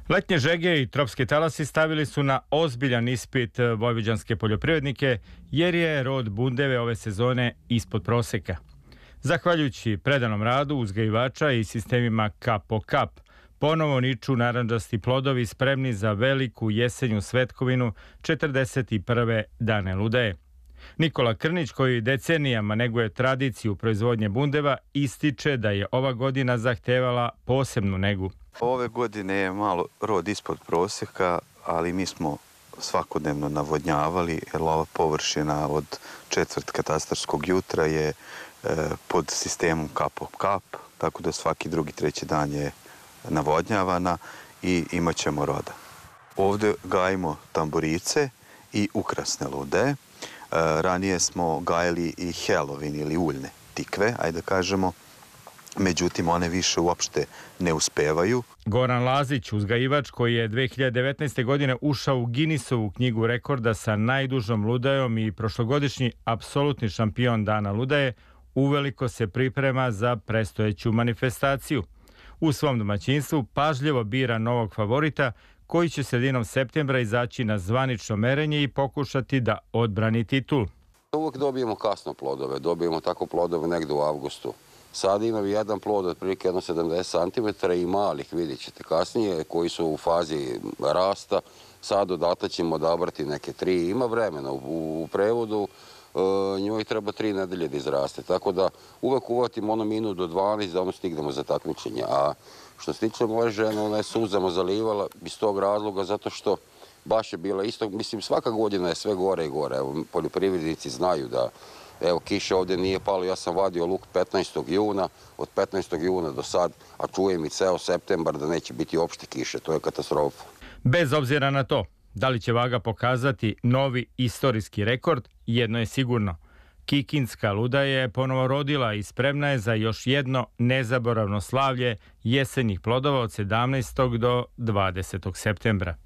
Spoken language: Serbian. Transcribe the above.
Letnje žege i tropske talasi stavili su na ozbiljan ispit vojvođanske poljoprivrednike jer je rod bundeve ove sezone ispod proseka. Zahvaljujući predanom radu uzgajivača i sistemima kap po kap, ponovo niču narandžasti plodovi spremni za veliku jesenju svetkovinu 41. dane ludeje. Nikola Krnić, koji decenijama neguje tradiciju proizvodnje bundeva, ističe da je ova godina zahtevala posebnu negu. Ove godine je malo rod ispod prosjeka, ali mi smo svakodnevno navodnjavali, jer ova površina od četvrt katastarskog jutra je pod sistemom kap po kap, tako da svaki drugi, treći dan je navodnjavana i imat ćemo roda. Ovdje gajimo tamburice i ukrasne ludeje. Ranije smo gajili i helovin ili uljne tikve, ajde da kažemo, međutim one više uopšte ne uspevaju. Goran Lazić, uzgajivač koji je 2019. godine ušao u Guinnessovu knjigu rekorda sa najdužom ludajom i prošlogodišnji apsolutni šampion dana ludaje, uveliko se priprema za predstojeću manifestaciju. U svom domaćinstvu pažljivo bira novog favorita koji će sredinom septembra izaći na zvanično merenje i pokušati da odbrani titul. Uvijek dobijemo kasno plodove, dobijemo tako plodove negdje u avgustu. Sad imam jedan plod otprilike 70 cm i malih, vidjet ćete kasnije, koji su u fazi rasta. Sad odatle ćemo odabrati neke 3, ima vremena u prevodu. Njoj treba 3 nedelje da izraste, tako da uvek uvatim ono minut do 12 da ono stignemo za takmičenje. A što se tiče moje žene, ona je suzama zalivala iz tog razloga zato što baš je bila isto, mislim svaka godina je sve gore i gore. Evo, poljoprivrednici znaju da evo kiša ovdje nije palo, ja sam vadio luk 15. juna, od 15. juna do sad, a čujem i ceo septembar da neće biti opšte kiše, to je katastrofa. Bez obzira na to, da li će vaga pokazati novi istorijski rekord, jedno je sigurno. Kikinska ludaja je ponovo rodila i spremna je za još jedno nezaboravno slavlje jesenjih plodova od 17. do 20. septembra.